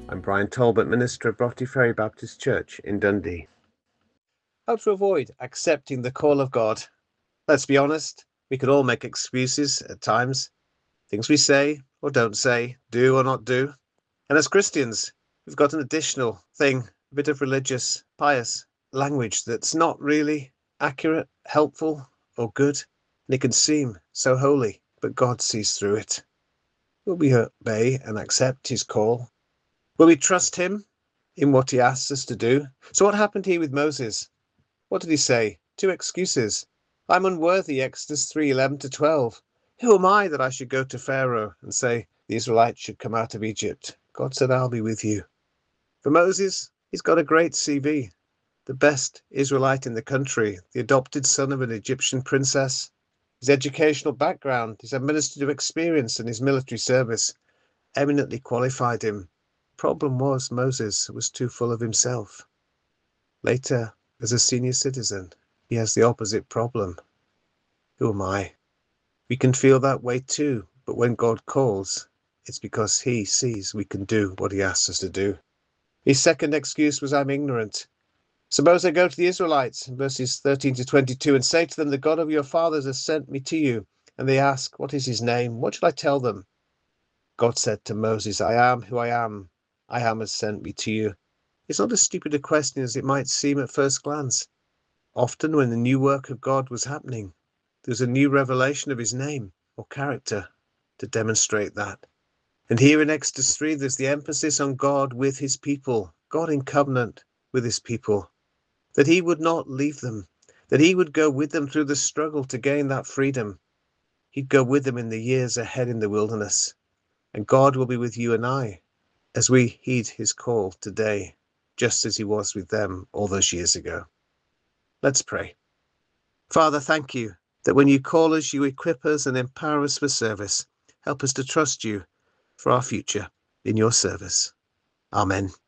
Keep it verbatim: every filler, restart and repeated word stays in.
I'm Brian Talbot, minister of Broughty Ferry Baptist Church in Dundee. How to avoid accepting the call of God. Let's be honest, we could all make excuses at times. Things we say or don't say, do or not do. And as Christians, we've got an additional thing, a bit of religious, pious language that's not really accurate, helpful, or good. And it can seem so holy, but God sees through it. Will we obey and accept his call? Will we trust him in what he asks us to do? So what happened here with Moses? What did he say? Two excuses. I'm unworthy, Exodus three, eleven to twelve. Who am I that I should go to Pharaoh and say the Israelites should come out of Egypt? God said, I'll be with you. For Moses, he's got a great C V. The best Israelite in the country, the adopted son of an Egyptian princess. His educational background, his administrative experience and his military service eminently qualified him. Problem was Moses was too full of himself. Later, as a senior citizen, he has the opposite problem. Who am I? We can feel that way too, but when God calls, it's because he sees we can do what he asks us to do. His second excuse was, I'm ignorant. Suppose I go to the Israelites, in verses thirteen to twenty-two, and say to them, the God of your fathers has sent me to you. And they ask, what is his name? What shall I tell them? God said to Moses, I am who I am. I am has sent me to you. It's not as stupid a question as it might seem at first glance. Often when the new work of God was happening, there was a new revelation of his name or character to demonstrate that. And here in Exodus three, there's the emphasis on God with his people, God in covenant with his people, that he would not leave them, that he would go with them through the struggle to gain that freedom. He'd go with them in the years ahead in the wilderness. And God will be with you and I as we heed his call today, just as he was with them all those years ago. Let's pray. Father, thank you that when you call us, you equip us and empower us for service. Help us to trust you for our future in your service. Amen.